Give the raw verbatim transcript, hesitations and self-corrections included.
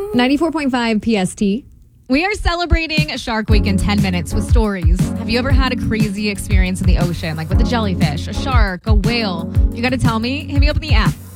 ninety-four point five P S T. We are celebrating Shark Week in ten minutes with stories. Have you ever had a crazy experience in the ocean, like with a jellyfish, a shark, a whale? You got to tell me. Hit me up in the app.